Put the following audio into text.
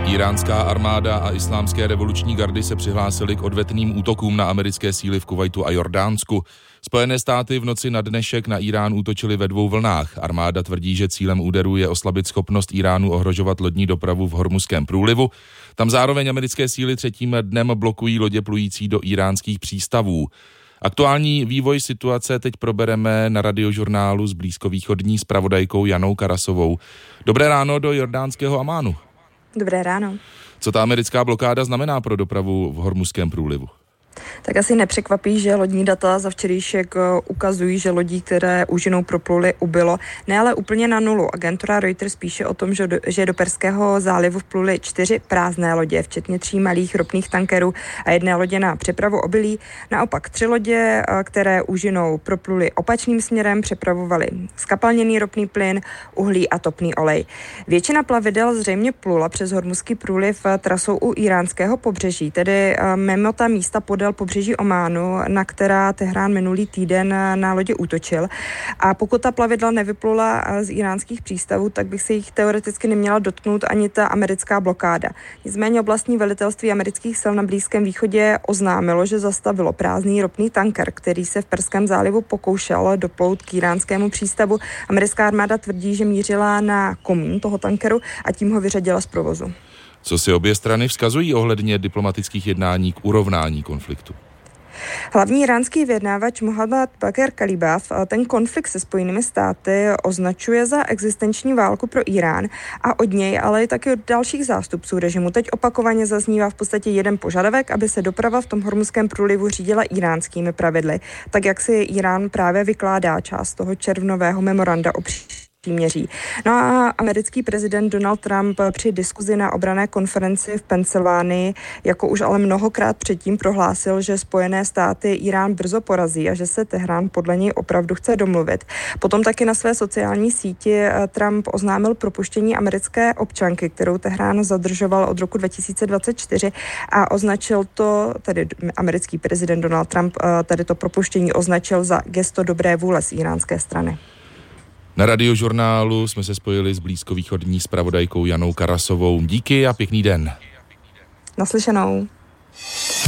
Iránská armáda a islámské revoluční gardy se přihlásily k odvetným útokům na americké síly v Kuvajtu a Jordánsku. Spojené státy v noci na dnešek na Irán útočily ve 2 vlnách. Armáda tvrdí, že cílem úderu je oslabit schopnost Iránu ohrožovat lodní dopravu v Hormuzském průlivu. Tam zároveň americké síly 3. dnem blokují lodě plující do iránských přístavů. Aktuální vývoj situace teď probereme na Radiožurnálu s blízkovýchodní zpravodajkou Janou Karasovou. Dobré ráno do jordánského Amánu. Dobré ráno. Co ta americká blokáda znamená pro dopravu v Hormuzském průlivu? Tak asi nepřekvapí, že lodní data za včerejšek ukazují, že lodí, které úžinou propluly, ubylo. Ne ale úplně na nulu. Agentura Reuters píše o tom, že do Perského zálivu vpluly 4 prázdné lodě, včetně 3 malých ropných tankerů a 1 lodě na přepravu obilí. Naopak 3 lodě, které úžinou propluly opačným směrem, přepravovaly skapalněný ropný plyn, uhlí a topný olej. Většina plavidel zřejmě plula přes Hormuzský průliv trasou u iránského pobřeží, tedy mimo ta místa podél pobřeží Ománu, na která Tehrán minulý týden na lodě útočil. A pokud ta plavidla nevyplula z iránských přístavů, tak bych se jich teoreticky neměla dotknout ani ta americká blokáda. Nicméně oblastní velitelství amerických sil na Blízkém východě oznámilo, že zastavilo prázdný ropný tanker, který se v Perském zálivu pokoušel doplout k iránskému přístavu. Americká armáda tvrdí, že mířila na komín toho tankeru a tím ho vyřadila z provozu. Co si obě strany vzkazují ohledně diplomatických jednání k urovnání konfliktu? Hlavní iránský vyjednávač Mohammad Bagher Khalibaf ten konflikt se Spojenými státy označuje za existenční válku pro Irán a od něj, ale i taky od dalších zástupců režimu teď opakovaně zaznívá v podstatě jeden požadavek, aby se doprava v tom Hormuzském průlivu řídila iránskými pravidly, tak jak si Irán právě vykládá část toho červnového memoranda o příměří. No a americký prezident Donald Trump při diskuzi na obranné konferenci v Pensylvánii, jako už ale mnohokrát předtím prohlásil, že Spojené státy Irán brzo porazí a že se Tehrán podle něj opravdu chce domluvit. Potom taky na své sociální síti Trump oznámil propuštění americké občanky, kterou Tehrán zadržoval od roku 2024 a označil to, tedy americký prezident Donald Trump, tady to propuštění označil za gesto dobré vůle z iránské strany. Na Radiožurnálu jsme se spojili s blízkovýchodní zpravodajkou Janou Karasovou. Díky a pěkný den. Naslyšenou.